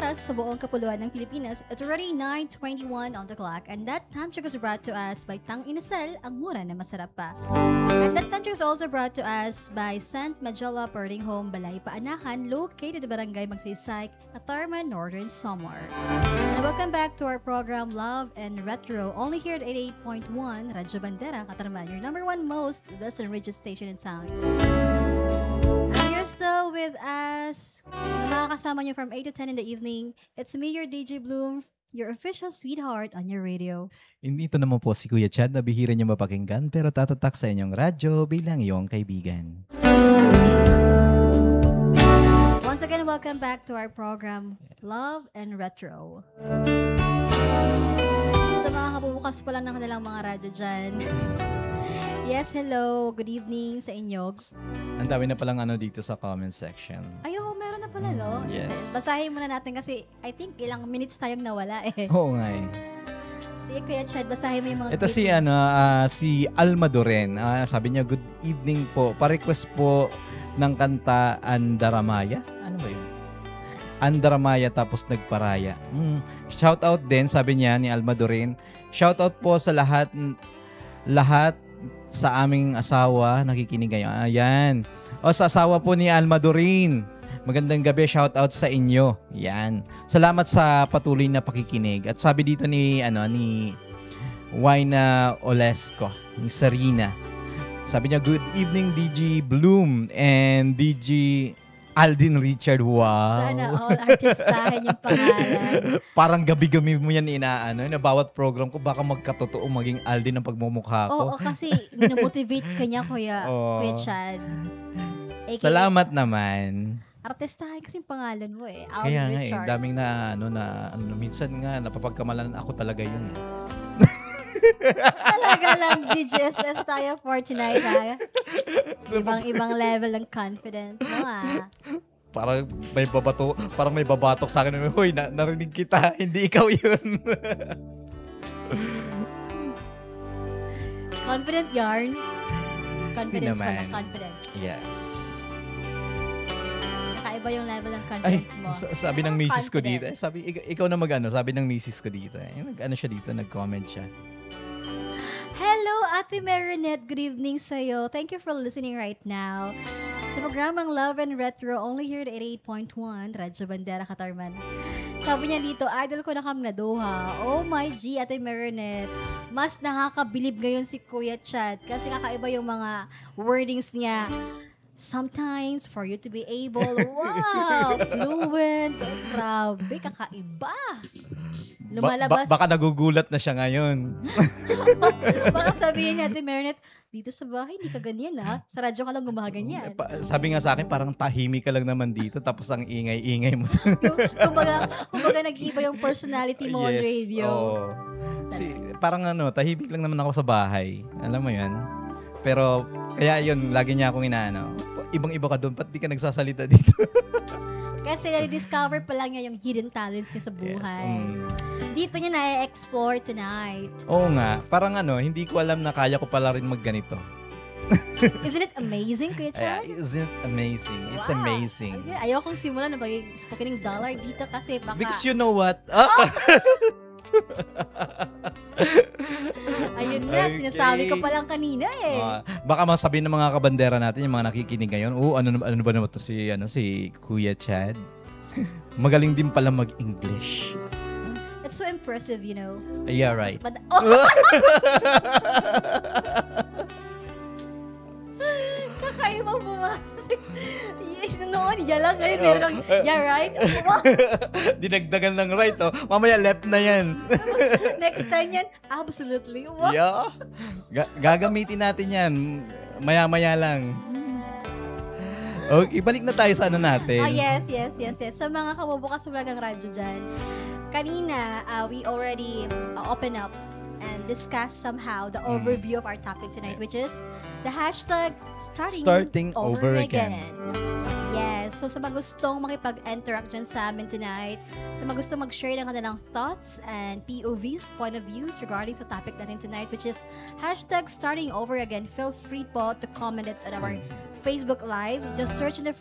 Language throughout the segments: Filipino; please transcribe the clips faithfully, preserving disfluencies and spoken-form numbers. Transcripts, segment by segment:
best sa buong kapuluan ng Pilipinas. It's already nine twenty-one on the clock and that time check is brought to us by Tang Inasal, ang mura na masarap pa. And that time check is also brought to us by Saint Majella Boarding Home, Balay Paanakan, located in Barangay Magsaysay, Atarman, Northern Samar. And welcome back to our program Love and Retro, only here at eighty-eight point one Radyo Bandera, Katarman, your number one most listened radio station in town. You're still with us. Makakasama niyo from eight to ten in the evening. It's me, your D J Bloom, your official sweetheart on your radio. Ito naman po si Kuya Chad na bihira niya mapakinggan pero tatatak sa inyong radyo bilang iyong kaibigan. Once again, welcome back to our program, yes. Love and Retro. Sa mga kabubukas pa lang ng kanilang mga radyo dyan. Yes, hello. Good evening sa inyo. Ang dami na palang ano dito sa comment section. Ay, oo, meron na pala, no? Yes. Basahin muna natin kasi I think ilang minutes tayong nawala eh. Oo nga eh. Sige, Kuya Chad, basahin mo yung mga Ito si, ano, uh, si Almadoren. Uh, sabi niya, good evening po. Pa-request po ng kanta Andaramaya. Ano ba yun? Andaramaya tapos nagparaya. Mm. Shout out din, sabi niya ni Almadoren. Shout out po sa lahat lahat sa aming asawa nakikinig ngayon. Ayan. O sa asawa po ni Almadorin. Magandang gabi, shout out sa inyo. Yan. Salamat sa patuloy na pakikinig. At sabi dito ni ano ni Wayna Olesco, ni Sarina. Sabi niya, good evening D J Bloom and D J Aldin Richard. Wow. Sana all artistahin yung pangalan. Parang gabi-gabi mo yan inaano. Na bawat program ko, baka magkatotoo maging Aldin ang pagmumukha ko. Oo, kasi minomotivate ka niya, Kuya, oh. Kuya Chad. A K A, salamat naman. Artistahin kasi yung pangalan mo eh. Aldin Kaya nga Richard. eh, daming na, ano, na, ano, minsan nga, napapagkamalan ako talaga yun eh. Talaga lang, G G S S tayo for tonight, ha? Ibang-ibang level ng confidence mo, ha? Parang may babato, parang may babatok sa akin. Hoy, na, narinig kita, hindi ikaw yun. Confident yarn. Confidence pa ng confidence. Yes. Nakaiba yung level ng confidence Ay, mo. sabi ng misis ko dito. Eh, sabi, ikaw, ikaw na mag-ano, sabi ng misis ko dito. Eh, nag-ano siya dito, nag-comment siya. Hello, Ate Marinette. Good evening sa'yo. Thank you for listening right now. Sa programang Love and Retro, only here at eighty-eight point one, Radyo Bandera, Katarman. Sabi niya dito, idol ko na kam na doha. Oh my G, Ate Marinette. Mas nakakabilib ngayon si Kuya Chad kasi kakaiba yung mga wordings niya. Sometimes, for you to be able, wow, fluent, grabe, kakaiba. Lumalabas. Ba- ba- baka nagugulat na siya ngayon. Baka sabihin natin, Marinette, dito sa bahay, hindi ka ganyan ha. Sa radyo ka lang gumaganyan. Pa- sabi nga sa akin, parang tahimik ka lang naman dito tapos ang ingay-ingay mo. yung, kumbaga, kumbaga nag-iba yung personality mo yes, on radio. Oh. Si, parang ano, tahimik lang naman ako sa bahay. Alam mo yan? Pero, kaya yun, lagi niya akong inaano. Ibang-iba ka doon, ba't di ka nagsasalita dito? Kasi na-discover pa lang niya yung hidden talents niya sa buhay. Yes, um, Dito niya na-explore tonight. Oo nga, parang ano, hindi ko alam na kaya ko pala rin magganito. Isn't it amazing, Kuya Chad? Yeah, isn't it amazing? It's wow. amazing. Ay, ayokong simulan na ba yung spoken dollar dito kasi baka... Because you know what? Ah! Ayun na, Okay. sinasabi ko pa lang kanina eh. Uh, baka masabihin ng mga kabandera natin, yung mga nakikinig ngayon, oh, ano, ano ba naman to si, ano, si Kuya Chad? Magaling din pala mag-English. It's so impressive, you know. Yeah, right. But, oh! Kakaibang bumasik. Noon, yeah lang. Ngayon, meron yeah, right? Dinagdagan ng right, oh. Mamaya left na yan. Next time yan, absolutely. What? Yeah. Ga- gagamitin natin yan. Maya-maya lang. Okay, balik na tayo sa ano natin. Ah, yes, yes, yes, yes. Sa mga kabubukas wala ng radyo dyan, kanina, uh, we already uh, open up and discuss somehow the overview of our topic tonight, which is the hashtag starting, Starting over, over again. again. Yes. So sa mga gustong makipag-interact dyan sa amin tonight, sa mga gustong mag-share ng kanilang thoughts and P O Vs, point of views regarding sa topic natin tonight, which is hashtag starting over again, feel free po to comment it on our Facebook Live. Just search in the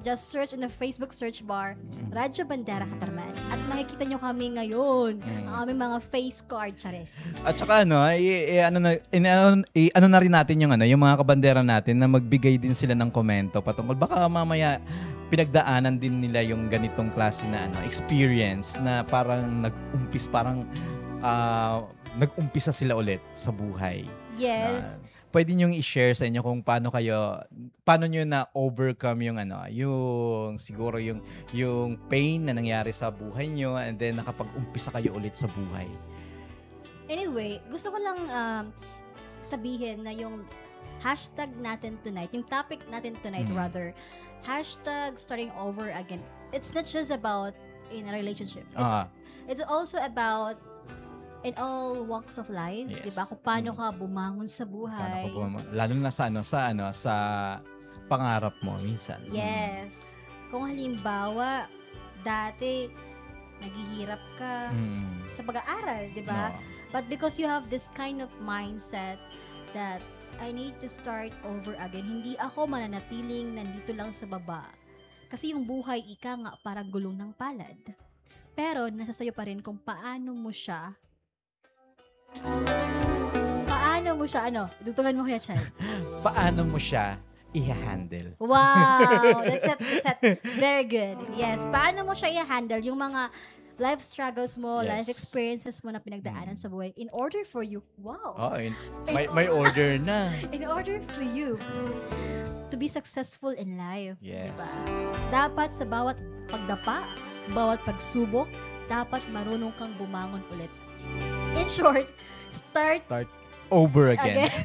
Just search in the Facebook search bar, Mm. Radyo Bandera Katarman. At makikita nyo kami ngayon, Mm. ang aming mga face card, chares. At saka ano, i, i, ano na in, ano, i, ano na rin natin yung ano, yung mga kabandera natin na magbigay din sila ng komento patungkol baka mamaya pinagdaanan din nila yung ganitong klase na ano, experience na parang nag-umpis parang ah, nag-umpisa sila ulit sa buhay. Yes. Na pwede nyo i-share sa inyo kung paano kayo, paano nyo na-overcome yung ano, yung siguro yung, yung pain na nangyari sa buhay nyo and then nakapag-umpisa kayo ulit sa buhay. Anyway, gusto ko lang um, sabihin na yung hashtag natin tonight, yung topic natin tonight Mm. rather, hashtag starting over again. It's not just about in a relationship. It's, Ah, it's also about in all walks of life, Yes. 'di ba? Kung paano Mm. ka bumangon sa paano buhay. ka puma- lalo na sa ano, sa ano, sa pangarap mo minsan. Yes. Kung halimbawa dati naghihirap ka Mm. sa pag-aaral, 'di ba? No. But because you have this kind of mindset that I need to start over again, hindi ako mananatiling nandito lang sa baba. Kasi yung buhay, ika nga, parang gulong ng palad. Pero, nasa sayo pa rin kung paano mo siya, paano mo siya, ano, dutungan mo kaya, Chan? Paano mo siya i-handle? Wow! That's it, that's it. Very good. Yes, paano mo siya i-handle yung mga life struggles mo, Yes. life experiences mo na pinagdaanan Mm. sa buhay in order for you, wow! Oh, in- may, may order na. In order for you to be successful in life, Yes. diba? Dapat sa bawat pagdapa, bawat pagsubok, dapat marunong kang bumangon ulit. In short, start Start over again. again.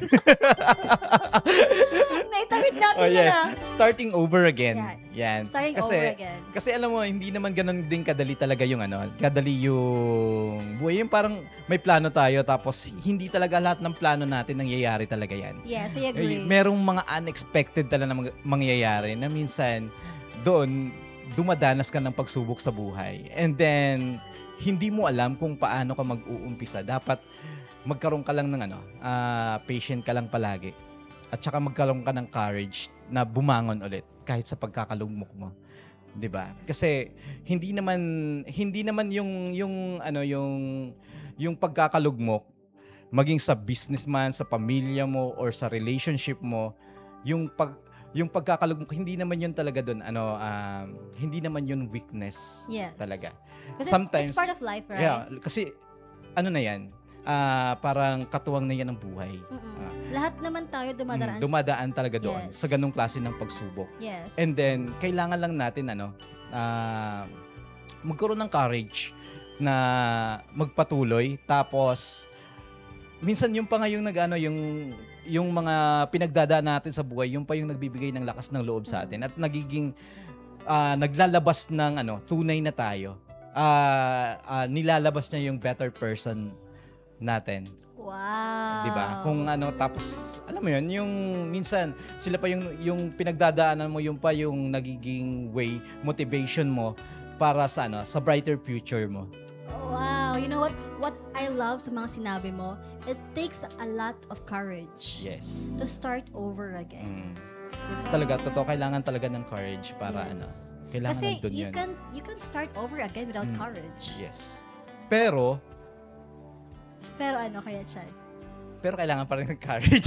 Naitawid natin Oh yun yes, ah. starting over again. Yan. Starting kasi over again. kasi alam mo hindi naman ganun din kadali talaga yung ano, kadali yung buhay. Yung parang may plano tayo tapos hindi talaga lahat ng plano natin nangyayari talaga yan. Yes, I Eh, agree. merong mga unexpected talaga na mang- mangyayari na minsan doon dumadanas ka ng pagsubok sa buhay. And then hindi mo alam kung paano ka mag-uumpisa. Dapat magkaroon ka lang ng ano, ah, patient ka lang palagi. At saka magkaroon ka ng courage na bumangon ulit kahit sa pagkakalugmok mo. 'Di ba? Kasi hindi naman hindi naman yung yung ano yung yung pagkakalugmok maging sa businessman, sa pamilya mo or sa relationship mo, yung pag yung pagkakalugmok hindi naman yun talaga doon ano um, hindi naman yun weakness Yes. talaga. Kasi sometimes- it's part of life, right? Yeah, kasi ano na yan, ah, parang katuwang na yan ng buhay. Mm-mm. Ah. Lahat naman tayo dumadaan. Mm, dumadaan talaga doon Yes. sa ganung klase ng pagsubok. Yes. And then, kailangan lang natin ano, ah, magkaroon ng courage na magpatuloy. Tapos, minsan yung pa nga yung nag-ano, yung, yung mga pinagdadaan natin sa buhay, yung pa yung nagbibigay ng lakas ng loob sa atin. At nagiging, ah, naglalabas ng ano, tunay na tayo. Ah, ah, nilalabas niya yung better person natin. Wow. 'Di ba? Kung ano tapos alam mo 'yun, yung minsan sila pa yung yung pinagdadaanan mo, yung pa yung nagiging way, motivation mo para sa ano, sa brighter future mo. Wow. You know what? What I love sa mga sinabi mo, it takes a lot of courage Yes. to start over again. Mm. Diba? Talaga totoo, kailangan talaga ng courage para ano, Yes. kailangan Kasi nandun you yun. can you can start over again without Mm. courage. Yes. Pero Pero ano kaya, Chan? pero kailangan pa rin ng courage.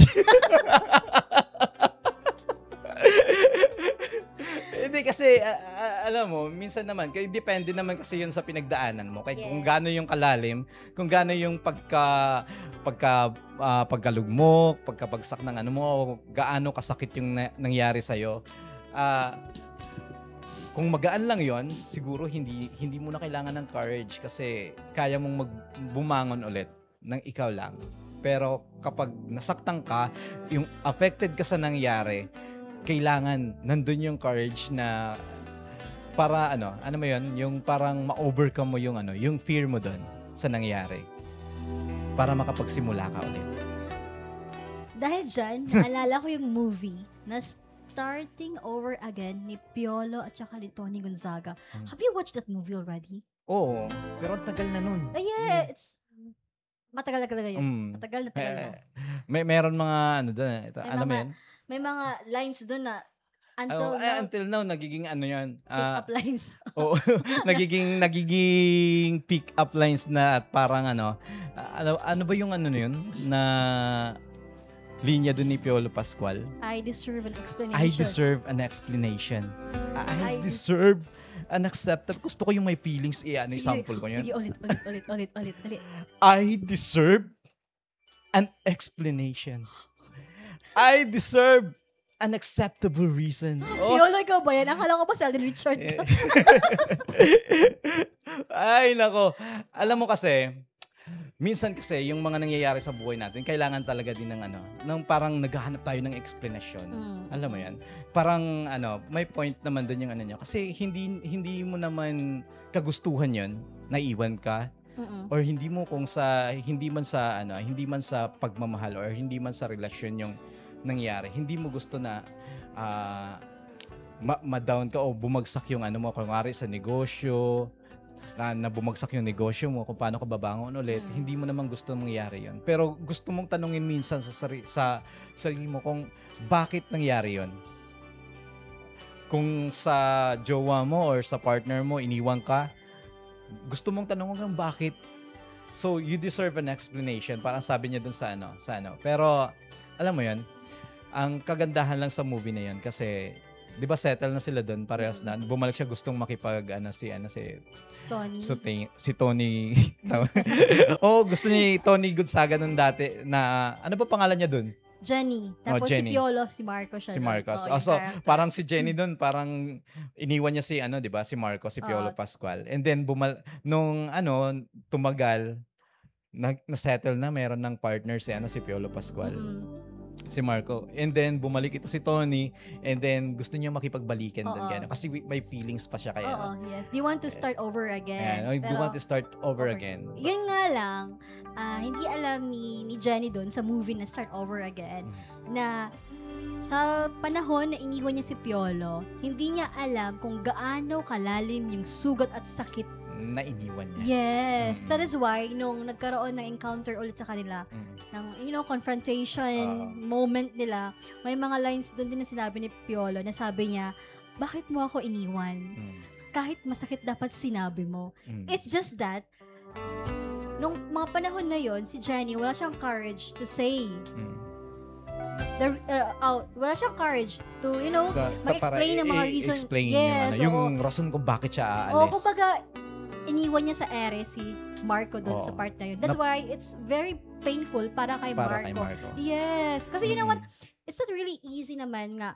Hindi kasi a- a- alam mo, minsan naman, kaya depende naman kasi 'yun sa pinagdaanan mo. Kaya kung Yes. gaano yung kalalim, kung gaano yung pagka pagka ah, pagkalugmok, pagkabagsak ng ano mo, gaano kasakit yung na- nangyari sa iyo. Kung magaan lang 'yon, siguro hindi hindi mo na kailangan ng courage kasi kaya mong magbumangon ulit ng ikaw lang. Pero kapag nasaktan ka, yung affected ka sa nangyari, kailangan nandun yung courage na para ano, ano mo yun, yung parang ma-overcome mo yung ano, yung fear mo doon sa nangyari. Para makapagsimula ka ulit. Dahil dyan, naalala ko yung movie na Starting Over Again ni Piolo at saka ni Tony Gonzaga. Hmm. Have you watched that movie already? Oo, pero ang tagal na nun. Oh yeah, it's matagal na talaga yun. Mm. Matagal na tagal na. Eh, may meron mga ano doon, ito, May alam mo mga- yun? May mga lines doon na Until Oh, eh, now, until now, nagiging ano yan. pick ah, up lines. Oo, nagiging nagiging pick up lines na at parang ano, ah, ano, ano ba yung ano na yun na linya doon ni Piolo Pascual? I deserve an explanation. I deserve an explanation. I I, deserve an acceptance. Gusto ko yung may feelings, eh, ano, Sige, sample ko yun. Sige, ulit, ulit, ulit, ulit, ulit, ulit. I deserve an explanation. I deserve an acceptable reason. Oh, Piolo, ikaw ba yan? Akala ko ba si Alden Richard Eh. ka? Ay, nako. Alam mo kasi, minsan kasi yung mga nangyayari sa buhay natin, kailangan talaga din ng ano, ng parang naghahanap tayo ng explanation. Mm. Alam mo 'yan? Parang ano, may point naman doon yung ano niya. Kasi hindi hindi mo naman kagustuhan 'yon, naiwan ka Mm-mm. or hindi mo kung sa hindi man sa ano, hindi man sa pagmamahal or hindi man sa relasyon yung nangyari. Hindi mo gusto na ah, ma- ma-down ka o bumagsak yung ano mo, kunwari sa negosyo, na, na bumagsak yung negosyo mo, kung paano ka babangon ulit, Mm. hindi mo naman gusto mangyari yon. Pero gusto mong tanungin minsan sa, sari, sa sarili mo kung bakit nangyari yon. Kung sa jowa mo or sa partner mo, iniwan ka, gusto mong tanungin kung bakit. So, you deserve an explanation. Parang sabi niya dun sa ano, sa ano. Pero, alam mo yon, ang kagandahan lang sa movie na yon kasi, di ba settle na sila dun, parehas na. Bumalik siya gustong makipag, ano, si, ano, si, Tony. So, ting- si Tony. oh, gusto ni Tony Gonzaga nung dati na, ano ba pangalan niya dun? Jenny. Oh, Tapos Jenny. si Piolo, si Marco siya. Si doon. Marcos. Oo, Oh, yung so, character. parang si Jenny dun, parang iniwan niya si, ano, di ba? Si Marcos, si Piolo Oo. Pascual. And then, bumal, nung, ano, tumagal, na, na-settle na, meron ng partner si, ano, si Piolo Pascual. Mm-mm. Si Marco. And then, bumalik ito si Tony. And then, gusto niya makipagbalikan Oo. dun. Kaya, kasi may feelings pa siya kaya. Oo, yes. Do you want to start over again? Ayan, I do Pero, want to start over, over. again. Yun nga lang, ah, hindi alam ni, ni Jenny doon sa movie na Start Over Again Mm. na sa panahon na iniwan niya si Piolo, hindi niya alam kung gaano kalalim yung sugat at sakit. Na iniwan niya. Yes. Mm. That is why, nung nagkaroon ng encounter ulit sa kanila, Mm. ng, you know, confrontation Oo. moment nila, may mga lines doon din na sinabi ni Piolo na sabi niya, bakit mo ako iniwan? Mm. Kahit masakit dapat sinabi mo. Mm. It's just that, nung mga panahon na yon si Jenny, wala siyang courage to say, Mm. the, uh, out, wala siyang courage to, you know, Ka- ka- mag-explain para ng mga i- reason. explain Yes, yung, ano, oo. yung rason kung bakit siya aalis. O, kumbaga, iniwan niya sa ere si Marco doon Oo. sa part na yun. That's Na- why it's very painful para kay para Marco. kay Marco. Yes. Kasi you know what? Mm. It's not really easy naman nga.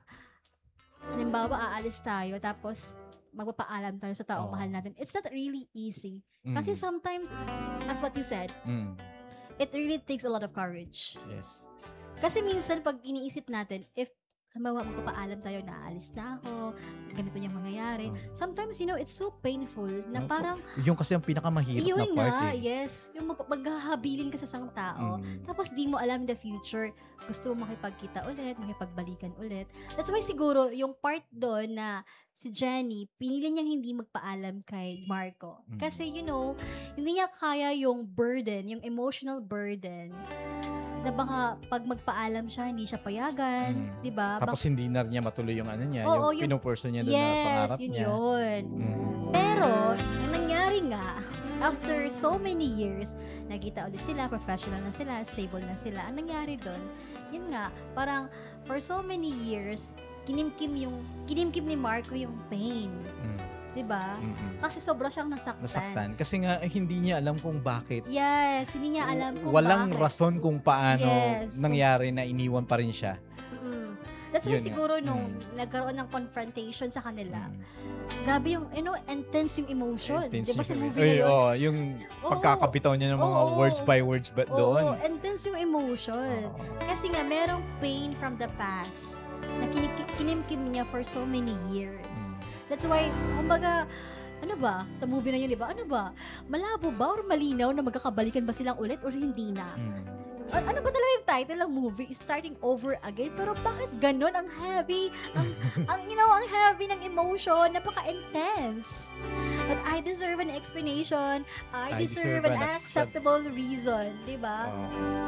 Halimbawa, aalis tayo, tapos magpapaalam tayo sa taong Oo. mahal natin. It's not really easy. Kasi Mm. sometimes, as what you said, Mm. it really takes a lot of courage. Yes. Kasi minsan, pag iniisip natin, if halimbawa, magpapaalam tayo na aalis na ako, ganito yung mangyayari. Oh. Sometimes, you know, it's so painful na Oh, parang, Yung kasi ang pinakamahirap na yun part nga, eh. yes, yung mag- maghahabilin ka sa isang tao, Mm. tapos di mo alam in the future, gusto mo makipagkita ulit, makipagbalikan ulit. That's why siguro, yung part doon na si Jenny, pinili niyang hindi magpaalam kay Marco. Mm. Kasi, you know, hindi niya kaya yung burden, yung emotional burden, na baka pag magpaalam siya, hindi siya payagan, Mm. di ba? Tapos hindi na niya matuloy yung ano niya, Oo, yung yung- pinupurso niya doon na Yes, pangarap yun niya. yun. Mm. Pero, ang nangyari nga, after so many years, nagkita ulit sila, professional na sila, stable na sila. Ang nangyari doon, yun nga, parang for so many years, kinimkim yung, kinimkim ni Marco yung pain. Mm. Diba? Mm-mm. Kasi sobra siyang nasaktan. Nasaktan. Kasi nga, eh, hindi niya alam kung bakit. Yes, hindi niya alam kung Walang bakit. rason kung paano Yes. nangyari na iniwan pa rin siya. Mm-mm. That's why Yun nga. siguro nung Mm. nagkaroon ng confrontation sa kanila, Mm. grabe yung, you know, intense yung emotion. Intense Diba sa yung- movie na Ay, yun? oh, yung Oo. pagkakabitaw niya ng mga Oo. words by words ba Oo, doon. intense yung emotion. Oo. Kasi nga, merong pain from the past na kinik- kinimkim niya for so many years. Mm. That's why, kumbaga, ano ba, sa movie na yun, di ba? Ano ba? Malabo ba or malinaw na magkakabalikan ba silang ulit or hindi na? Mm. A- ano ba talaga yung title ng movie? Starting Over Again? Pero bakit ganun? Ang heavy, ang, ang you know, ang heavy ng emotion, napaka-intense. But I deserve an explanation. I, I deserve, deserve an an accept- acceptable reason. Di ba? Oo. Wala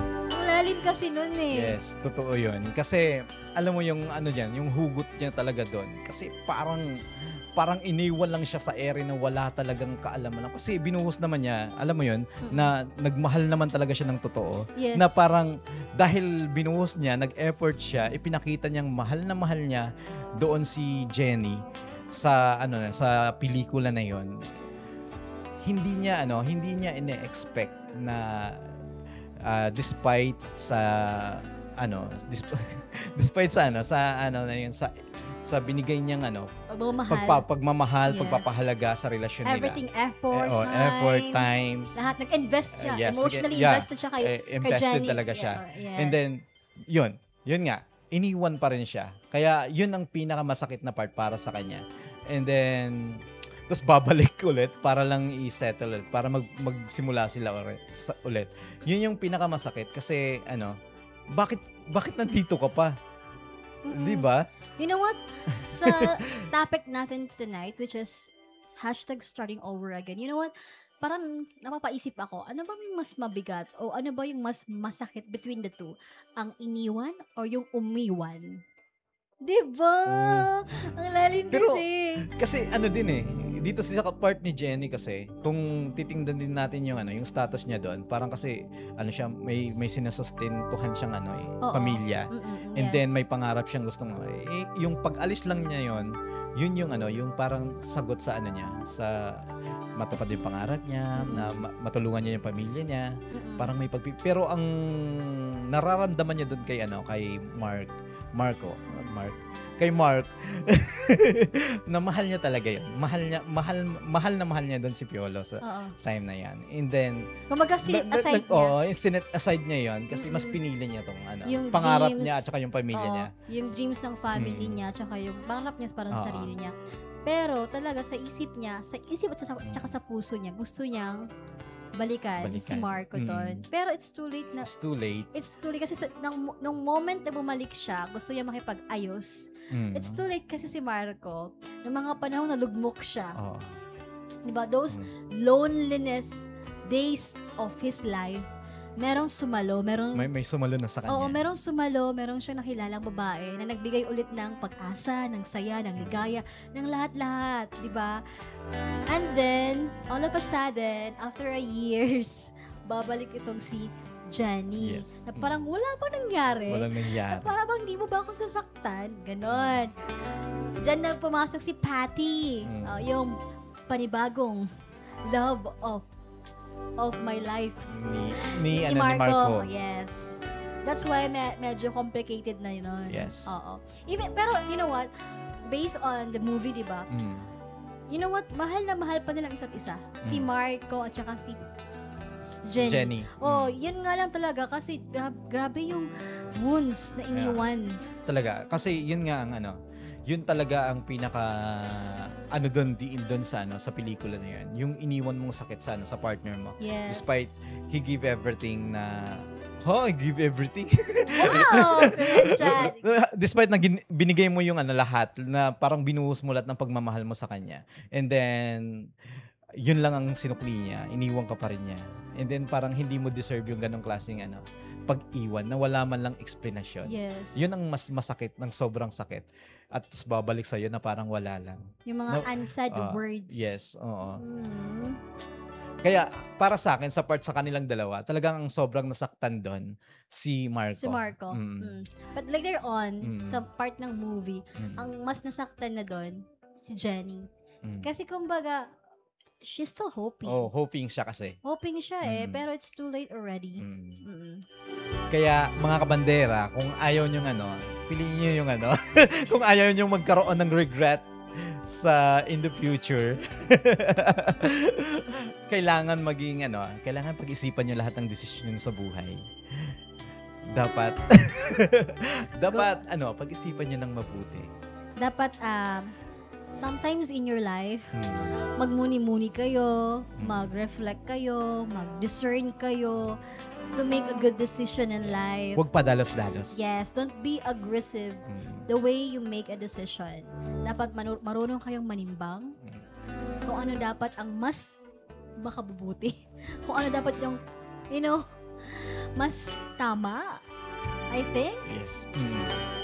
lalim kasi nun eh. Yes, totoo yun. Kasi, alam mo yung ano yan, yung hugot niya talaga doon. Kasi parang, parang iniwan lang siya sa ere na wala talagang kaalaman. Kasi binuhos naman niya, alam mo yun, Mm-mm. na nagmahal naman talaga siya ng totoo. Yes. Na parang, dahil binuhos niya, nag-effort siya, ipinakita niyang mahal na mahal niya doon si Jenny sa, ano na, sa pelikula na yon. Hindi niya, ano, hindi niya ine-expect na uh, despite sa, ano, disp- despite sa, ano, sa, ano na yun, sa, sa binigay niyang ano, Pagmamahal. pagpa, pagmamahal, Yes. pagpapahalaga sa relasyon nila. Everything, effort, Eh, oh, time. effort, time. Lahat, nag-invest siya. Uh, yes, Emotionally nag- yeah, invested siya kay, eh, kay invested Jenny. talaga siya. Yeah, yes. And then, yun, yun nga, iniwan pa rin siya. Kaya yun ang pinakamasakit na part para sa kanya. And then, tapos babalik ulit para lang i-settle ulit, para mag, magsimula sila ulit, sa, ulit. Yun yung pinakamasakit kasi, ano, bakit, bakit nandito ka pa? Mm-mm. Di ba? You know what? Sa topic natin tonight, which is hashtag starting over again, you know what? Parang napapaisip ako, ano ba yung mas mabigat o ano ba yung mas masakit between the two? Ang iniwan o yung umiwan? Diba? Mm. Ang lalim Pero, kasi. Kasi ano din eh, dito sa part ni Jenny kasi, kung titingnan din natin yung ano, yung status niya doon, parang kasi ano siya, may may sinusustentuhan siyang ano eh, Oo. pamilya. Mm-mm, And yes. then may pangarap siyang gustong eh, yung pag-alis lang niya yon, yun yung ano, yung parang sagot sa ano niya, sa matupad yung pangarap niya, Mm-mm. na ma- matulungan niya yung pamilya niya. Mm-mm. Parang may pagpi pero ang nararamdaman niya doon kay ano, kay Mark, Marco, Mark, kay Mark na mahal niya talaga yun. Mahal niya, mahal mahal na mahal niya doon si Piolo sa Oo. time na yan. And then Kumbaga si na- na- aside nag- niya, Oo, yung sinet aside niya yun kasi mas Mm-mm. pinili niya tong ano, Yung pangarap dreams, niya at saka yung pamilya oo, niya. yung dreams ng family Mm. niya, tsaka yung pangarap niya para sa Oo. sarili niya. Pero talaga sa isip niya, sa isip at sa, tsaka sa puso niya, gusto niyang balikan, si Balikan. Marco Mm. doon. Pero it's too late na, It's too late. it's too late kasi sa, nung, nung moment na bumalik siya, gusto niya makipag-ayos. Mm. It's too late kasi si Marco, nung mga panahon na lugmok siya, Oo. diba, those Mm. loneliness days of his life, merong sumalo, merong May may sumalo na sa kanya. Oo, merong sumalo, merong siyang nakilalang babae na nagbigay ulit ng pag-asa, ng saya, ng ligaya, ng lahat-lahat, di ba? And then, all of a sudden, after a years, babalik itong si Jenny. Yes. Na parang wala pa nangyari. Walang Na nangyari. parang bang di mo ba ako sasaktan? Ganon. Diyan na pumasok si Patty. Mm. Uh, yung panibagong love of of my life Ni, ni, ni ano, ni Marco. Marco. Yes. That's why me- medyo complicated na yun. Yes. Oo. Even, pero, you know what? Based on the movie, di ba? Mm. You know what? Mahal na mahal pa nilang isa't isa. Si Mm. Marco at saka si Jenny. Jenny. Oh, Mm. yun nga lang talaga kasi gra- grabe yung wounds na iniwan. Talaga. Kasi yun nga ang ano, yun talaga ang pinaka ano doon diin doon sa ano sa pelikula na yun. Yung iniwan mong sakit sa ano sa partner mo. Yes. Despite he give everything na oh, he give everything. Wow! Christian. Despite na gin- binigay mo yung ano lahat na parang binuhos mo lahat ng pagmamahal mo sa kanya. And then yun lang ang sinukli niya, iniwan ka pa rin niya. And then parang hindi mo deserve yung ganong klaseng ano, pag-iwan na wala man lang explanation. Yes. Yun ang mas masakit, ng sobrang sakit. At tapos babalik sa'yo na parang wala lang. Yung mga No, unsaid ah, words. Yes, oo. Mm. Kaya para sa akin, sa part sa kanilang dalawa, talagang ang sobrang nasaktan doon si Marco. Si Marco. Mm. Mm. But later on, Mm. sa part ng movie, Mm. ang mas nasaktan na doon, si Jenny. Mm. Kasi kumbaga, she's still hoping. Oh, hoping siya kasi. Hoping siya eh, Mm. pero it's too late already. Mm. Mm-mm. Kaya mga kabandera, kung ayaw nyo ano, piliin nyo yung ano, kung ayaw nyo magkaroon ng regret sa in the future, kailangan maging ano, kailangan pag-isipan nyo lahat ng desisyon nyo sa buhay. Dapat, dapat ano, pag-isipan nyo ng mabuti. Dapat, um, sometimes in your life, Hmm. magmuni-muni kayo, Mm. mag-reflect kayo, mag-discern kayo to make a good decision in life. Huwag padalos-dalos. Yes, don't be aggressive Hmm. the way you make a decision. Dapat manu- marunong kayong manimbang Mm. kung ano dapat ang mas makabubuti. Kung ano dapat yung, you know, mas tama. I think. Yes. Mm.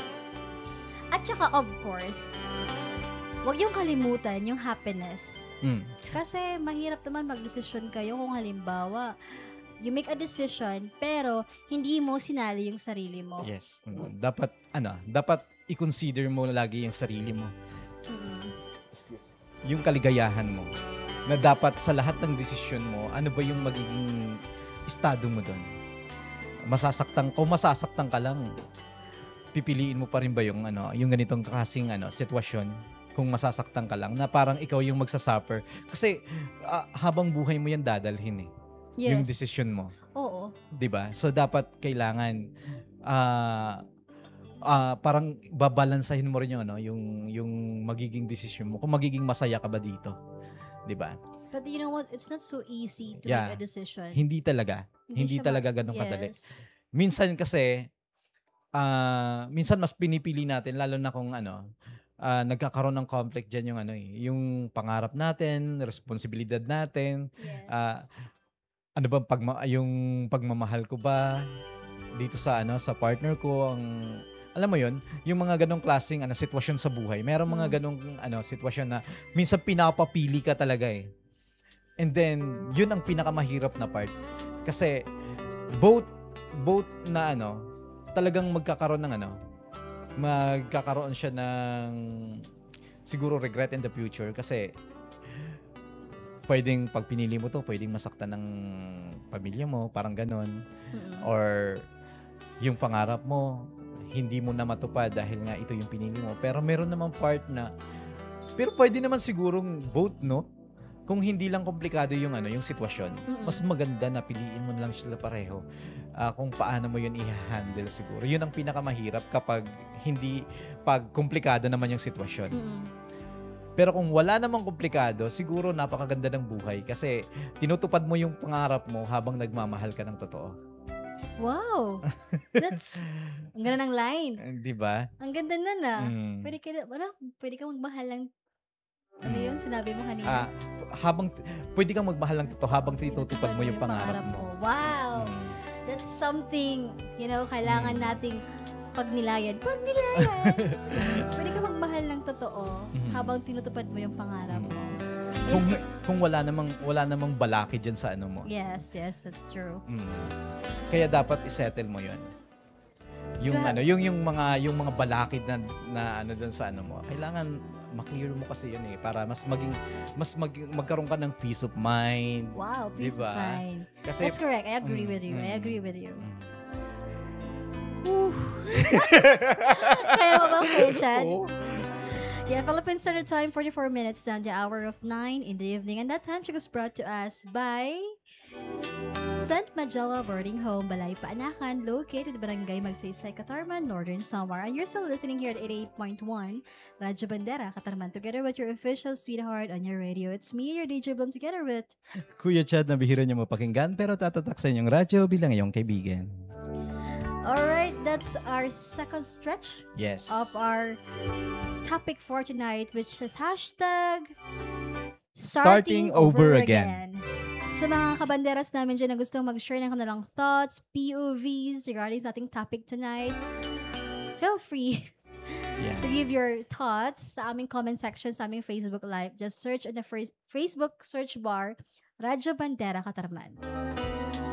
At saka, of course, huwag yung kalimutan yung happiness. Mm. Kasi mahirap naman mag-desisyon kayo kung halimbawa, you make a decision, pero hindi mo sinali yung sarili mo. Yes. Mm. Dapat, ano, dapat i-consider mo lagi yung sarili mo. Mm. Yung kaligayahan mo. Na dapat sa lahat ng desisyon mo, ano ba yung magiging estado mo doon? Masasaktan, kung masasaktan ka lang, pipiliin mo pa rin ba yung, ano, yung ganitong kasing ano, sitwasyon? Kung masasaktan ka lang, na parang ikaw yung magsasuffer. Kasi ah, habang buhay mo yan dadalhin eh. Yes. Yung decision mo. Oo. 'Di ba? So dapat kailangan ah ah, parang babalansahin mo rin yung ano, yung yung magiging decision mo. Kung magiging masaya ka ba dito, 'di ba? But you know what? It's not so easy to Yeah. make a decision. Hindi talaga. Hindi siya talaga ma- ganun kadali. Yes. Minsan kasi ah minsan mas pinipili natin lalo na kung ano ah, nagkakaroon ng conflict diyan yung ano eh, yung pangarap natin, responsibilidad natin, Yes. ah, ano bang pagma yung pagmamahal ko ba dito sa ano sa partner ko, ang alam mo yon, yung mga ganong klaseng ano sitwasyon sa buhay. Merong mga Mm. ganong ano sitwasyon na minsan pinapapili ka talaga eh. And then yun ang pinakamahirap na part. Kasi both both na ano talagang magkakaroon ng ano magkakaroon siya ng siguro regret in the future kasi pwedeng pag pinili mo to, pwedeng masaktan ng pamilya mo, parang ganon. Mm-mm. Or yung pangarap mo, hindi mo na matupad dahil nga ito yung pinili mo. Pero meron namang part na, pero pwede naman sigurong both, no? Kung hindi lang komplikado yung ano, yung sitwasyon, Mm-mm. mas maganda na piliin mo na lang sila pareho. Ah, kung paano mo yun i-handle siguro. Yun ang pinakamahirap kapag hindi, pag komplikado naman yung sitwasyon. Mm-mm. Pero kung wala namang komplikado, siguro napakaganda ng buhay kasi tinutupad mo yung pangarap mo habang nagmamahal ka ng totoo. Wow! That's, ang ganda ng line. Eh, di ba? Ang ganda nun ah. Mm. Pwede ka, na- wala, pwede ka magmahal lang. Ano Mm. yun? Sinabi mo kanina? Ah, habang pwede kang magmahal ng totoo habang tinutupad mo yung pangarap mo. Wow! Mm. That's something, you know, kailangan Mm. nating pagnilayan. Pagnilayan! Pwede ka magmahal ng totoo Mhm. habang tinutupad mo yung pangarap mo. Kung It's- hi- kung wala namang wala namang balaki diyan sa ano mo. yes, yes, that's true. Mm. Kaya dapat i-settle mo 'yon. Yung Gra- ano, yung yung mga yung mga balakid na, na ano doon sa ano mo. Kailangan ma-clear mo kasi 'yun eh para mas maging mas mag, magkaroon ka ng peace of mind. Wow, peace Diba? of mind. Kasi That's correct. I agree Mm, with you. I mm, agree with you. Mm. Kaya mo ba, Kuya Chad? Oo. Yeah, Philippine Standard Time, forty-four minutes down the hour of nine in the evening. And that time check was brought to us by Saint Majella Boarding Home, Balay Paanakan, located in Barangay Magsaysay, Katarman, Northern Samar. And you're still listening here at eighty-eight point one, Radyo Bandera, Katarman, together with your official sweetheart on your radio. It's me, your D J Blum, together with... Kuya Chad, na bihira niyo mapakinggan pero tatatak sa inyong radyo bilang iyong kaibigan. Alright, that's our second stretch Yes. of our topic for tonight, which is hashtag Starting over again. Sa mga kabanderas namin dyan na gustong mag-share ng kanilang thoughts, P O Vs regarding sa ating topic tonight, feel free Yeah. to give your thoughts sa aming comment section sa aming Facebook Live. Just search on the first Facebook search bar, Radyo Bandera Katarman.